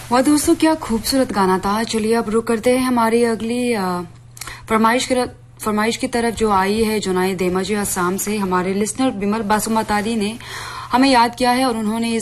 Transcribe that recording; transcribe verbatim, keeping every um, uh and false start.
वाह दोस्तों, क्या खूबसूरत गाना था। चलिए अब रुक करते हैं हमारी अगली फरमाइश की फरमाइश की तरफ जो आई है जुनाई देमाजी असम से। हमारे लिसनर बिमल बासुमतारी ने हमें याद किया है और उन्होंने